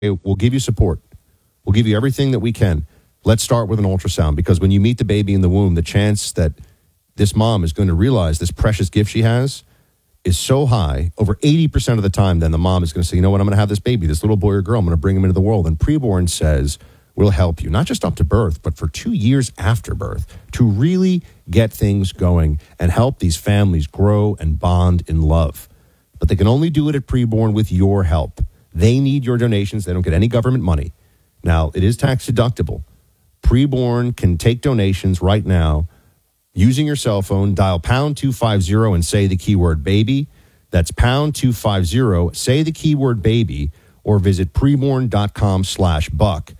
we'll give you support. We'll give you everything that we can. Let's start with an ultrasound, because when you meet the baby in the womb, the chance that this mom is going to realize this precious gift she has is so high, over 80% of the time, then the mom is going to say, you know what, I'm going to have this baby, this little boy or girl, I'm going to bring him into the world. And Preborn says, we'll help you, not just up to birth, but for 2 years after birth, to really get things going and help these families grow and bond in love. But they can only do it at Preborn with your help. They need your donations. They don't get any government money. Now, it is tax deductible. Preborn can take donations right now using your cell phone. Dial pound 250 and say the keyword baby. That's pound 250. Say the keyword baby, or visit preborn.com/buck.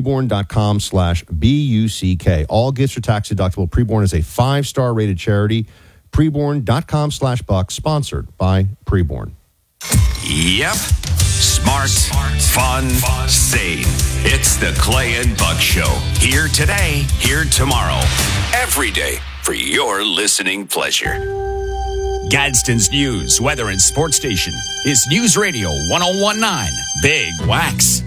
Preborn.com/BUCK. All gifts are tax deductible. Preborn is a 5-star rated charity. Preborn.com/buck, sponsored by Preborn. Yep. Smart, fun, sane. It's the Clay and Buck Show. Here today, here tomorrow. Every day for your listening pleasure. Gadsden's News, Weather and Sports Station is News Radio 1019 Big Wax.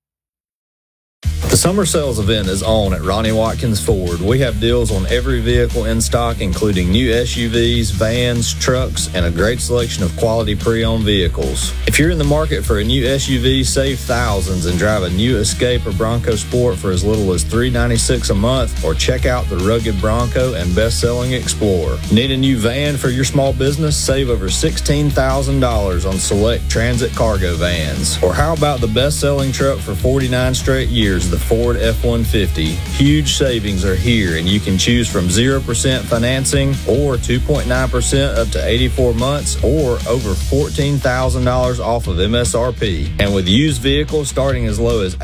The summer sales event is on at Ronnie Watkins Ford. We have deals on every vehicle in stock, including new SUVs, vans, trucks, and a great selection of quality pre-owned vehicles. If you're in the market for a new SUV, save thousands and drive a new Escape or Bronco Sport for as little as $396 a month, or check out the rugged Bronco and best-selling Explorer. Need a new van for your small business? Save over $16,000 on select Transit cargo vans. Or how about the best-selling truck for 49 straight years, the Ford F-150. Huge savings are here, and you can choose from 0% financing or 2.9% up to 84 months, or over $14,000 off of MSRP. And with used vehicles starting as low as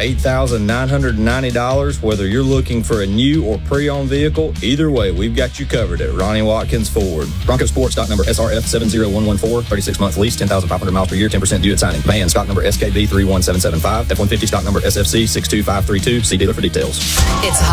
$8,990, whether you're looking for a new or pre-owned vehicle, either way, we've got you covered at Ronnie Watkins Ford. Bronco Sport, stock number SRF 70114, 36-month lease, 10,500 miles per year, 10% due at signing. Van, stock number SKB 31775, F-150, stock number SFC 62532. See dealer for details. It's hot.